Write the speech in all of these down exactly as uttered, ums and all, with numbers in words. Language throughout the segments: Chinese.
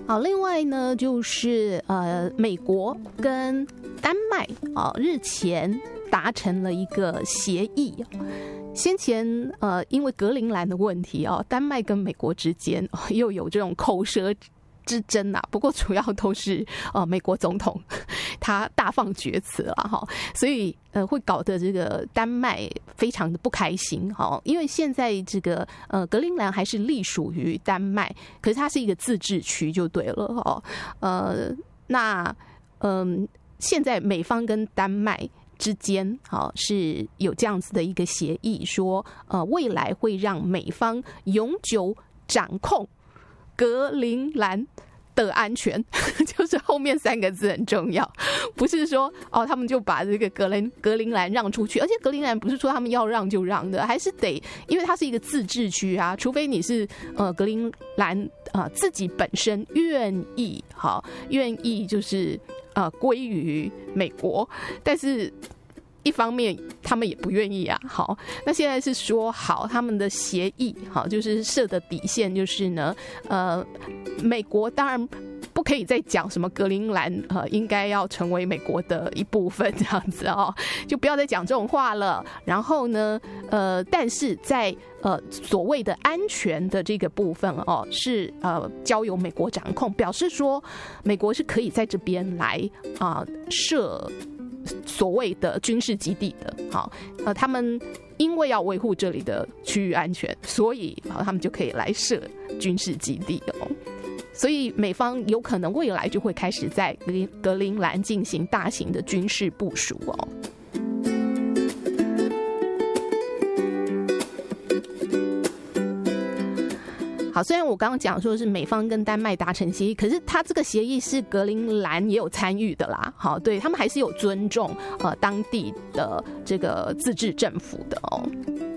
好，另外呢，就是呃，美国跟丹麦啊、呃，日前达成了一个协议。先前呃，因为格陵兰的问题啊、哦，丹麦跟美国之间、哦、又有这种口舌之争啊，不过主要都是呃美国总统他大放厥词了哈，所以呃会搞得这个丹麦非常的不开心哈，因为现在这个呃格陵兰还是隶属于丹麦，可是它是一个自治区就对了哈，呃那嗯、呃、现在美方跟丹麦之间好是有这样子的一个协议，说呃未来会让美方永久掌控格陵兰的安全，就是后面三个字很重要，不是说哦他们就把这个格陵格陵兰让出去，而且格陵兰不是说他们要让就让的，还是得因为它是一个自治区啊，除非你是呃格陵兰啊、呃、自己本身愿意好愿意就是呃归于美国，但是一方面他们也不愿意啊。好，那现在是说好他们的协议，好就是设的底线就是呢，呃，美国当然不可以再讲什么格陵兰呃应该要成为美国的一部分这样子哦，就不要再讲这种话了。然后呢，呃，但是在呃所谓的安全的这个部分哦，是呃交由美国掌控，表示说美国是可以在这边来啊、呃、设所谓的军事基地的。好，呃，他们因为要维护这里的区域安全，所以好他们就可以来设军事基地哦。所以美方有可能未来就会开始在格陵兰进行大型的军事部署哦。好，虽然我刚刚讲说是美方跟丹麦达成协议，可是他这个协议是格陵兰也有参与的啦。好，对他们还是有尊重呃当地的这个自治政府的哦。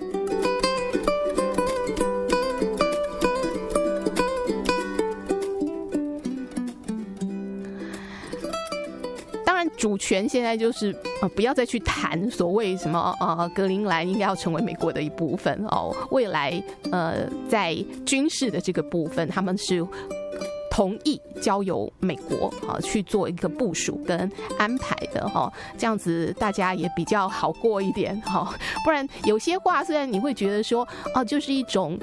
主权现在就是呃不要再去谈所谓什么呃格陵兰应该要成为美国的一部分哦，未来呃在军事的这个部分他们是同意交由美国啊去做一个部署跟安排的哈，这样子大家也比较好过一点哈。不然有些话虽然你会觉得说哦、啊、就是一种